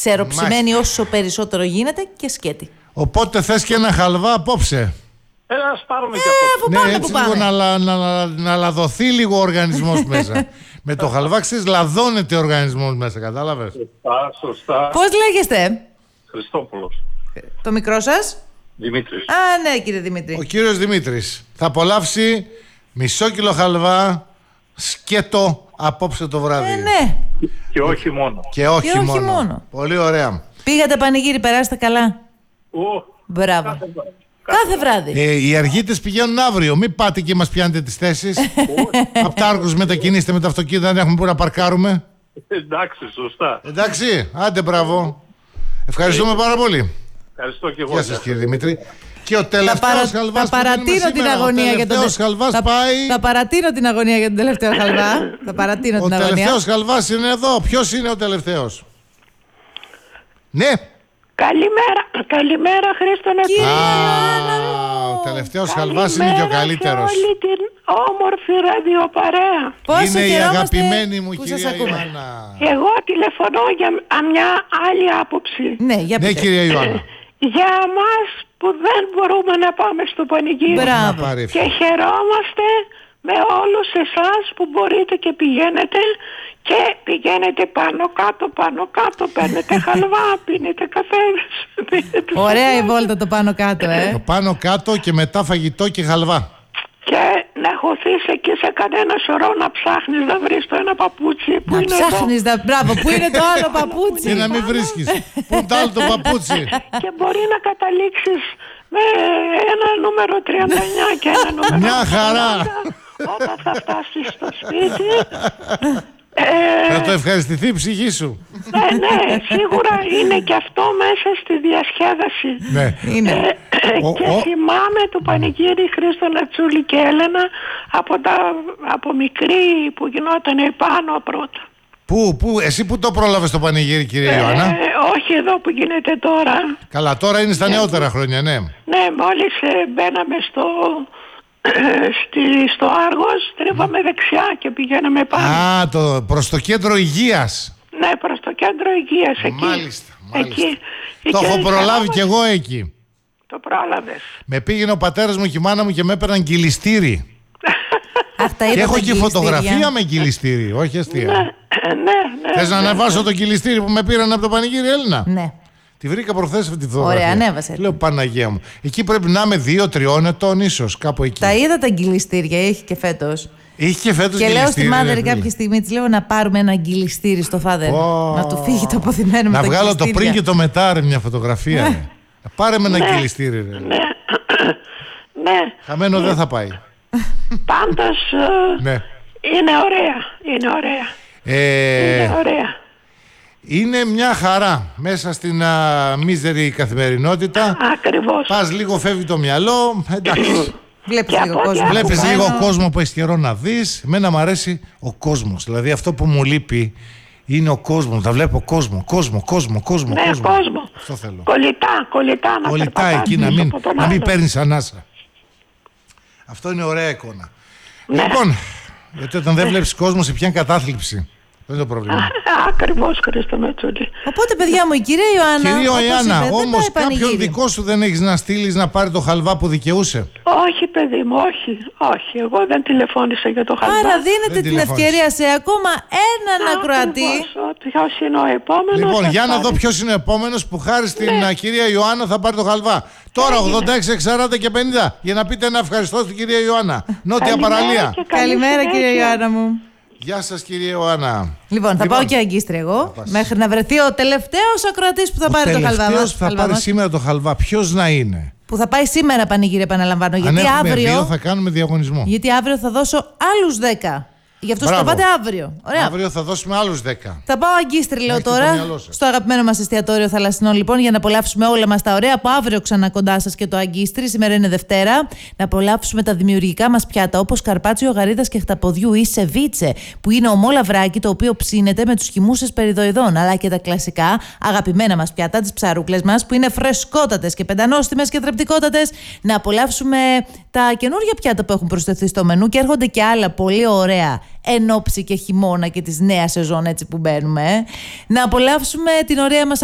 Ξεροψημένη όσο περισσότερο γίνεται και σκέτη. Οπότε θες και ένα χαλβά απόψε. Ας πάρουμε και αυτό. Ναι, έτσι λίγο να λαδωθεί λίγο ο οργανισμός μέσα. Με το χαλβά, ξέρεις, λαδώνεται ο οργανισμός μέσα, κατάλαβες. Σωστά. Πώς λέγεστε? Χριστόπουλος. Το μικρό σας? Δημήτρης. Ναι, κύριε Δημήτρη. Ο κύριος Δημήτρης θα απολαύσει μισό κιλό χαλβά σκέτο απόψε το βράδυ. Ναι. Και όχι μόνο. Και όχι μόνο. Πολύ ωραία. Πήγατε πανηγύρι, περάστε καλά. Μπράβο. Κάθε βράδυ. Οι αργίτες πηγαίνουν αύριο. Μην πάτε και μας πιάνετε τις θέσεις. Απ' τα Άργους μετακινήστε με τα αυτοκίνητα, δεν έχουμε που να παρκάρουμε. Εντάξει, σωστά. Εντάξει, άντε μπράβο. Ευχαριστούμε πάρα πολύ. Ευχαριστώ και εγώ. Γεια σας κύριε Δημήτρη. Και ο τελευταίος χαλβάς θα παρατείνω την αγωνία για τον Θα παρατείνω την αγωνία για τον τελευταίο χαλβά. Ο τελευταίος χαλβάς είναι εδώ. Ποιος είναι ο τελευταίος? Ναι. Καλημέρα Χρήστο Ο τελευταίος χαλβάς είναι και ο καλύτερος. Όλη την όμορφη ραδιοπαρέα. Είναι η αγαπημένη μου κυρία Ιωάννα. Εγώ τηλεφωνώ για μια άλλη άποψη. Ναι, κυρία Ιωάννα. Για εμάς που δεν μπορούμε να πάμε στο πανηγύρι. Και χαιρόμαστε με όλους εσάς που μπορείτε και πηγαίνετε πάνω κάτω, παίρνετε χαλβά, πίνετε καφέδες. Ωραία η βόλτα το πάνω κάτω, Το πάνω κάτω και μετά φαγητό και χαλβά. Και να χωθείς εκεί σε κανένα σωρό να ψάχνεις να βρεις το ένα παπούτσι που είναι μπράβο, πού είναι το άλλο παπούτσι. Και να μην βρίσκεις. Πού είναι το άλλο το παπούτσι. Και μπορεί να καταλήξεις με ένα νούμερο 39 και ένα νούμερο 40. Μια χαρά. Όταν θα φτάσεις στο σπίτι θα το ευχαριστηθεί η ψυχή σου. Ναι, σίγουρα είναι και αυτό μέσα στη διασκέδαση. Ναι. Είναι. Και θυμάμαι το πανηγύρι Χρήστο Νατσούλη και Έλενα από μικρή που γινόταν πάνω πρώτα. Εσύ που το πρόλαβες το πανηγύρι κυρία Ιωάννα? Όχι εδώ που γίνεται τώρα. Καλά, τώρα είναι στα νεότερα χρόνια, ναι. Ναι, μόλις μπαίναμε στο Άργος, στρίβαμε δεξιά και πηγαίναμε πάνω. Προς το κέντρο υγείας. Ναι, προς το κέντρο υγείας εκεί. Μάλιστα. Εκεί. Το έχω προλάβει κι εγώ εκεί. Το πρόλαβες. Με πήγαινε ο πατέρας μου και η μάνα μου και με έπαιρναν κυλιστήρι. Και έχω και φωτογραφία με κυλιστήρι, όχι αστεία. Ναι. Θες να ανεβάσω το κυλιστήρι που με πήραν από το πανηγύρι, Έλληνα? Ναι. Τη βρήκα προχθές αυτή τη φωτογραφία. Ωραία, ανέβασε. Λέω Παναγία μου. Εκεί πρέπει να είμαι 2-3 ετών ίσως, κάπου εκεί. Τα είδα τα γκυλιστήρια, έχει και φέτος. Είχε και φέτος και λέω στη μάδερ ναι, κάποια στιγμή, της λέω να πάρουμε ένα γκυλιστήρι στο φάδερ. Να του φύγει το αποθυμένο με να το βγάλω το πριν και το μετά, ρε, μια φωτογραφία. Πάρε με ένα γκυλιστήρι, ρε. Ναι. Χαμένο δεν θα πάει. Πάντως είναι ωραία. Είναι ωραία. Είναι μια χαρά μέσα στην μίζερη καθημερινότητα. Ακριβώς. Πας λίγο, φεύγει το μυαλό. Εντάξει. Βλέπεις λίγο κόσμο που έχει καιρό να δεις. Εμένα μου αρέσει ο κόσμος. Δηλαδή αυτό που μου λείπει είναι ο κόσμος. Τα βλέπω κόσμο. Ναι, κόσμο. Αυτό θέλω. Κολλητά εκεί να μην παίρνεις ανάσα. Αυτό είναι ωραία εικόνα. Ναι. Λοιπόν, γιατί όταν δεν βλέπεις κόσμο σε πιάνει κατάθλιψη. Δεν είναι το πρόβλημα. Ακριβώς, Χρήστο Νατσούλη. Οπότε, παιδιά μου, η κυρία Ιωάννα. Κυρία Ιωάννα, όμως κάποιον δικό σου δεν έχεις να στείλεις να πάρει το χαλβά που δικαιούσε? Όχι, παιδί μου, όχι. Εγώ δεν τηλεφώνησα για το χαλβά. Άρα δίνετε την ευκαιρία σε ακόμα έναν ακροατή. Ποιος είναι ο επόμενος? Λοιπόν, για να δω ποιος είναι ο επόμενος που χάρη στην κυρία Ιωάννα θα πάρει το χαλβά. Τώρα 86, 40 και 50 για να πείτε ένα ευχαριστώ στην κυρία Ιωάννα. Νότια παραλία. Καλημέρα, κυρία Ιωάννα μου. Γεια σας, κυρία Ιωάννα. Λοιπόν, θα πάω και αγκίστρια εγώ. Μέχρι να βρεθεί ο τελευταίος ακροατής που θα πάρει το χαλβά μας. Ο τελευταίος θα πάρει σήμερα το χαλβά. Ποιος να είναι? Που θα πάει σήμερα πανηγύρι, επαναλαμβάνω. Γιατί αύριο θα κάνουμε διαγωνισμό. Γιατί αύριο θα δώσω άλλους 10. Γι' αυτό θα πάτε αύριο. Ωραία. Αύριο θα δώσουμε άλλους 10. Θα πάω αγκίστρι, λέω τώρα, στο αγαπημένο μας εστιατόριο Θαλασσινών, λοιπόν, για να απολαύσουμε όλα μας τα ωραία. Από αύριο ξανά κοντά σας και το αγκίστρι. Σήμερα είναι Δευτέρα. Να απολαύσουμε τα δημιουργικά μας πιάτα, όπως καρπάτσιο γαρίδας και χταποδιού ή σεβίτσε, που είναι ομόλαβράκι το οποίο ψήνεται με τους χυμούσες περιδοειδών. Αλλά και τα κλασικά αγαπημένα μας πιάτα, τις ψαρούκλες μας, που είναι φρεσκότατες και πεντανόστιμες και θρεπτικότατες. Να απολαύσουμε τα καινούργια πιάτα που έχουν προσθεθεί στο μενού και έρχονται και άλλα πολύ ωραία. Εν όψη και χειμώνα και της νέας σεζόν, έτσι που μπαίνουμε. Να απολαύσουμε την ωραία μας